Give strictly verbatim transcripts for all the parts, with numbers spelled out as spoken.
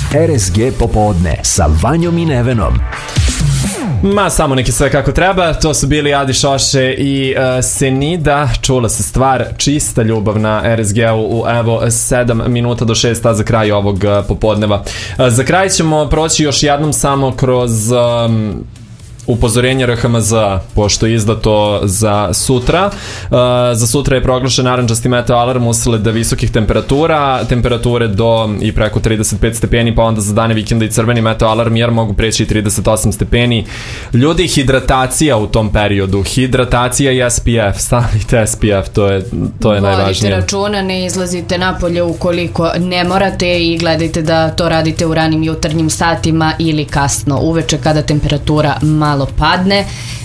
R S G popodne sa Vanjom i Nevenom. Ma samo neki sve kako treba. To su bili Adi Šoše i uh, Senida. Čula se stvar Čista ljubav na R S G-u u evo sedam minuta do šest za kraj ovog uh, popodneva. Uh, za kraj ćemo proći još jednom samo kroz um, upozorenje R H M Z, pošto je izdato za sutra. Uh, za sutra je proglašen narančasti meteo alarm usled visokih temperatura, temperature do i preko trideset pet stepeni, pa onda za dane vikenda i crveni meteo alarm jer mogu preći i trideset osam stepeni. Ljudi, hidratacija u tom periodu, hidratacija i S P F, stavite S P F, to je, to je najvažnije. Vodite računa, ne izlazite napolje ukoliko ne morate i gledajte da to radite u ranim jutarnjim satima ili kasno uveče kada temperatura malo padne.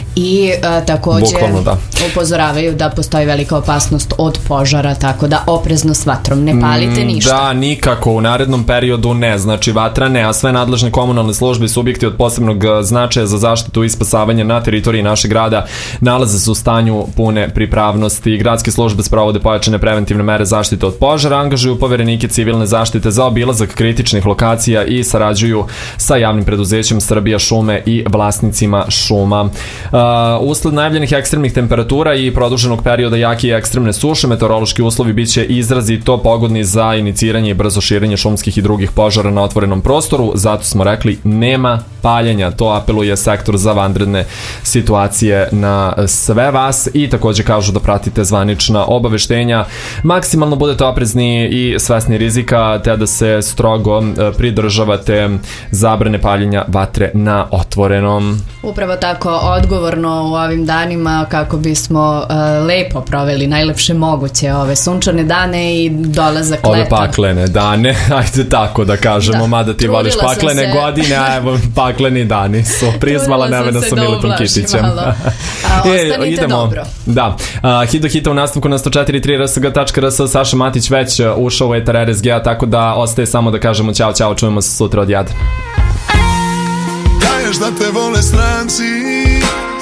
I uh, također da. upozoravaju da postoji velika opasnost od požara, tako da oprezno s vatrom ne palite ništa. Da, nikako u narednom periodu ne, znači vatra ne, a sve nadležne komunalne službe i subjekti od posebnog značaja za zaštitu i spasavanje na teritoriji našeg grada nalaze se u stanju pune pripravnosti. Gradske službe sprovode pojačane preventivne mere zaštite od požara, angažuju poverenike civilne zaštite za obilazak kritičnih lokacija i sarađuju sa javnim preduzećem Srbija šume i vlasnicima šuma. Uh, usled najavljenih ekstremnih temperatura i produženog perioda jake i ekstremne suše, meteorološki uslovi biće izrazito pogodni za iniciranje i brzo širenje šumskih i drugih požara na otvorenom prostoru, zato smo rekli nema paljenja. To apeluje sektor za vanredne situacije na sve vas i također kažu da pratite zvanična obaveštenja, maksimalno budete oprezni i svesni rizika, te da se strogo pridržavate zabrane paljenja vatre na otvorenom. Upravo tako, odgovorno u ovim danima kako bismo uh, lepo proveli najlepše moguće ove sunčane dane i dolazak leta. Ove paklene dane, ajde tako da kažemo, da. Mada ti voliš paklene se... godine, a evo pakleni dani su prizvala Nevena sa Militom Kitićem. A, ostanite e, idemo. Dobro. Da, uh, hit do hita u nastavku na sto četiri tri r s g tačka r s. Saša Matić već ušao u etar R S G-a, tako da ostaje samo da kažemo ćao, ćao, čujemo se sutra od jada. Daješ da te vole stranci,